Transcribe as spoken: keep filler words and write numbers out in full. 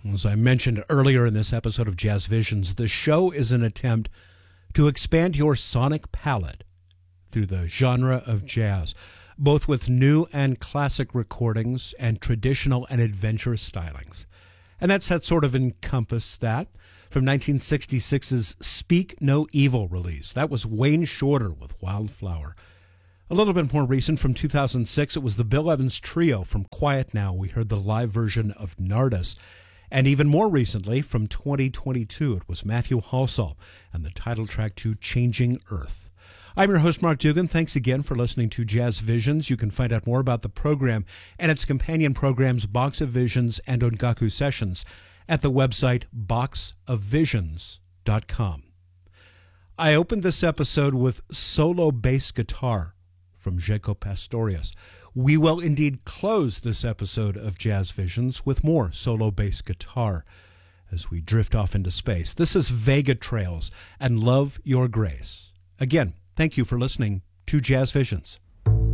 As I mentioned earlier in this episode of Jazz Visions, the show is an attempt to expand your sonic palette through the genre of jazz, both with new and classic recordings and traditional and adventurous stylings. And that's that sort of encompass that from nineteen sixty-six's Speak No Evil release. That was Wayne Shorter with Wildflower. A little bit more recent, from two thousand six, it was the Bill Evans Trio from Quiet Now. We heard the live version of Nardis. And even more recently, from twenty twenty-two, it was Matthew Halsall and the title track to Changing Earth. I'm your host, Mark Dugan. Thanks again for listening to Jazz Visions. You can find out more about the program and its companion programs, Box of Visions and Ongaku Sessions, at the website box of visions dot com. I opened this episode with solo bass guitar from Jaco Pastorius. We will indeed close this episode of Jazz Visions with more solo bass guitar as we drift off into space. This is Vega Trails and Love Your Grace. Again, thank you for listening to Jazz Visions.